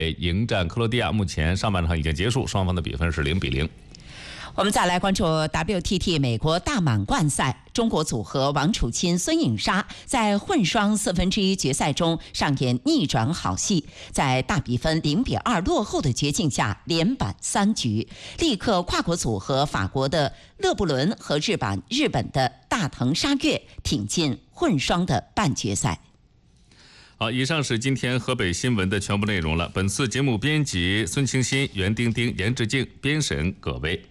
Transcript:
迎战克罗地亚。目前上半场已经结束，双方的比分是0-0。 我们再来关注 WTT 美国大满贯赛，中国组合王楚钦、孙颖莎在混双1/4决赛中上演逆转好戏，在大比分0-2落后的绝境下连扳3局，力克跨国组合法国的勒布伦和日本的大藤沙月，挺进混双的半决赛。 好，以上是今天河北新闻的全部内容了。本次节目编辑孙清新、袁丁丁、严志静，编审葛威。